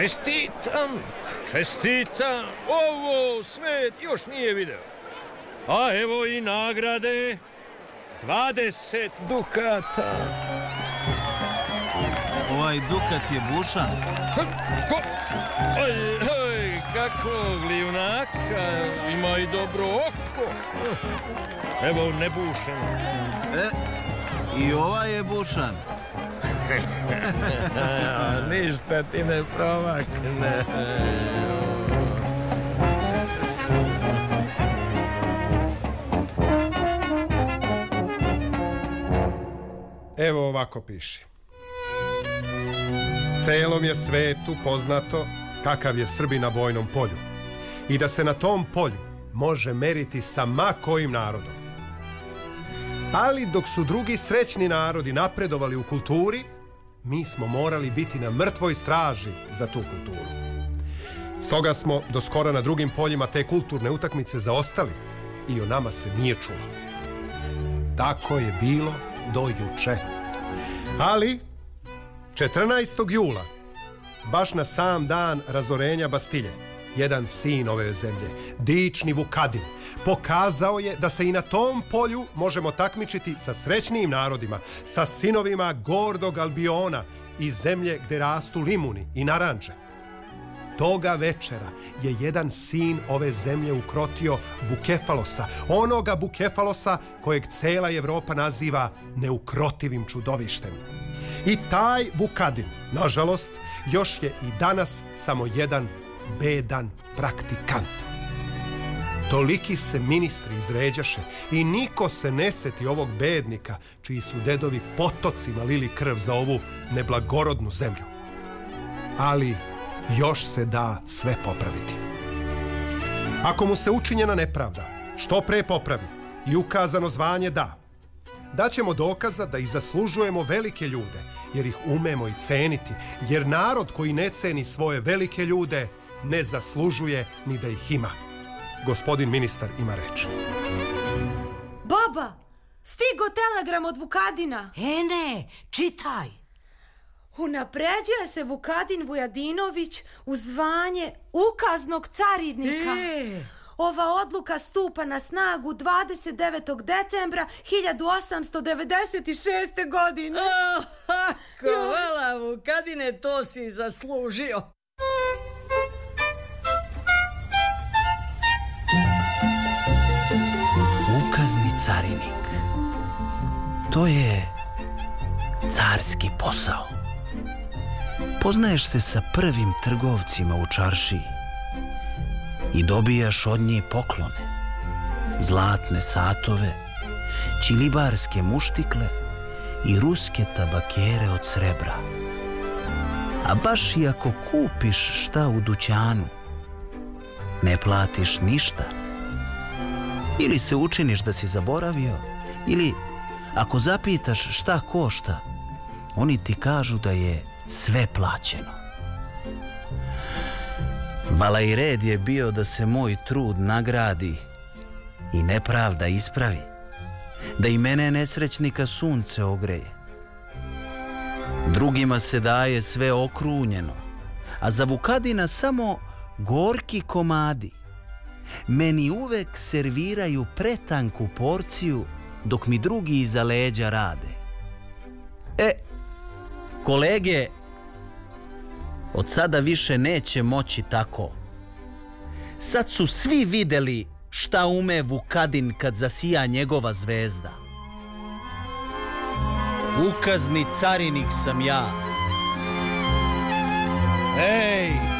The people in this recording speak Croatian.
Čestitam, ovo svet još nije video. A evo i nagrade, 20 dukata. Ovaj dukat je bušan. Oj, kakvog junaka, ima i dobro oko. Evo nebušan. I ovaj je bušan. Ništa ti ne promakne. Evo ovako piše. Celom je svetu poznato kakav je Srbin na bojnom polju i da se na tom polju može meriti sa ma kojim narodom. Ali dok su drugi srećni narodi napredovali u kulturi, mi smo morali biti na mrtvoj straži za tu kulturu. Stoga smo do skora na drugim poljima te kulturne utakmice zaostali i o nama se nije čulo. Tako je bilo do juče. Ali 14. jula, baš na sam dan razorenja Bastilje, jedan sin ove zemlje, dični Vukadin, pokazao je da se i na tom polju možemo takmičiti sa srećnijim narodima, sa sinovima gordog Albiona iz zemlje gde rastu limuni i naranče. Toga večera je jedan sin ove zemlje ukrotio Bukefalosa, onoga Bukefalosa kojeg cela Evropa naziva neukrotivim čudovištem. I taj Vukadin, nažalost, još je i danas samo jedan bedan praktikant. Toliki se ministri izređaše i niko se ne seti ovog bednika čiji su dedovi potocima lili krv za ovu neblagorodnu zemlju. Ali još se da sve popraviti. Ako mu se učinjena nepravda što pre popravi i ukazano zvanje da, daćemo dokaza da i zaslužujemo velike ljude, jer ih umemo i ceniti, jer narod koji ne ceni svoje velike ljude ne zaslužuje ni da ih ima. Gospodin ministar ima reč. Baba, stigo telegram od Vukadina. Ne, čitaj. Unapređuje se Vukadin Vujadinović u zvanje ukaznog carinika. Ova odluka stupa na snagu 29. decembra 1896. godine. Hvala, Vukadine, to si zaslužio. Ukazni carinik. To je carski posao. Poznaješ se sa prvim trgovcima u čaršiji i dobijaš od njih poklone, zlatne satove, čilibarske muštikle i ruske tabakere od srebra. A baš i ako kupiš šta u dućanu, ne platiš ništa. Ili se učiniš da si zaboravio, ili ako zapitaš šta košta, oni ti kažu da je sve plaćeno. Vala i red je bio da se moj trud nagradi i nepravda ispravi, da i mene nesrećnika sunce ogreje. Drugima se daje sve okrunjeno, a za Vukadina samo gorki komadi. Meni uvek serviraju pretanku porciju, dok mi drugi iza leđa rade. Kolege, od sada više neće moći tako. Sad su svi videli šta ume Vukadin kad zasija njegova zvezda. Ukazni carinik sam ja. Ej!